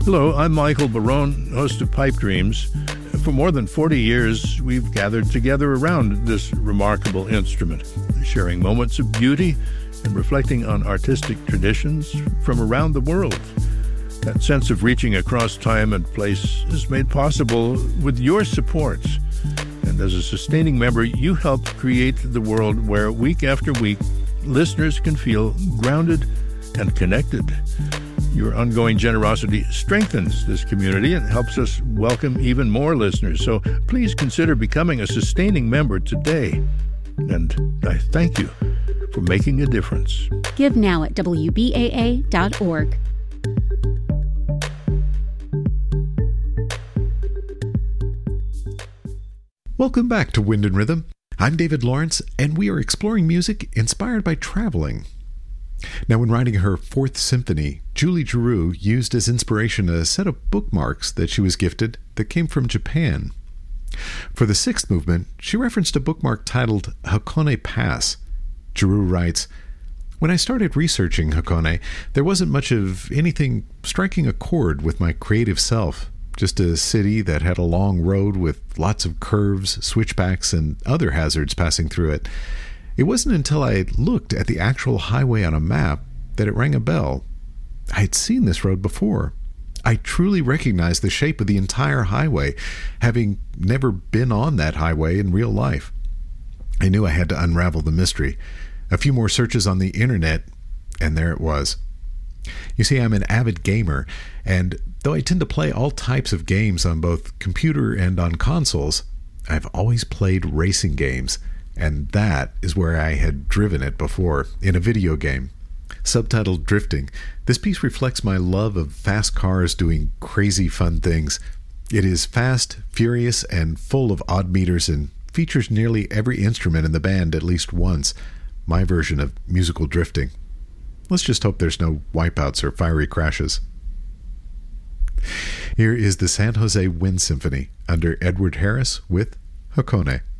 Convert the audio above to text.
Hello, I'm Michael Barone, host of Pipe Dreams. For more than 40 years, we've gathered together around this remarkable instrument, sharing moments of beauty and reflecting on artistic traditions from around the world. That sense of reaching across time and place is made possible with your support. And as a sustaining member, you help create the world where week after week, listeners can feel grounded and connected. Your ongoing generosity strengthens this community and helps us welcome even more listeners. So please consider becoming a sustaining member today. And I thank you for making a difference. Give now at WBAA.org. Welcome back to Wind and Rhythm. I'm David Lawrence, and we are exploring music inspired by traveling. Now, when writing her Fourth Symphony, Julie Giroux used as inspiration a set of bookmarks that she was gifted that came from Japan. For the sixth movement, she referenced a bookmark titled Hakone Pass. Giroux writes, "When I started researching Hakone, there wasn't much of anything striking a chord with my creative self. Just a city that had a long road with lots of curves, switchbacks, and other hazards passing through it. It wasn't until I looked at the actual highway on a map that it rang a bell. I had seen this road before. I truly recognized the shape of the entire highway, having never been on that highway in real life. I knew I had to unravel the mystery. A few more searches on the internet, and there it was. You see, I'm an avid gamer, and though I tend to play all types of games on both computer and on consoles, I've always played racing games. And that is where I had driven it before, in a video game. Subtitled Drifting, this piece reflects my love of fast cars doing crazy fun things. It is fast, furious, and full of odd meters and features nearly every instrument in the band at least once. My version of musical drifting. Let's just hope there's no wipeouts or fiery crashes. Here is the San Jose Wind Symphony under Edward Harris with Hakone.